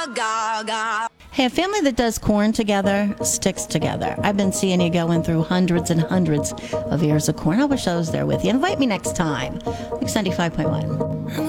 Hey, a family that does corn together sticks together. I've been seeing you going through hundreds and hundreds of ears of corn. I wish I was there with you. Invite me next time. Mix 95.1.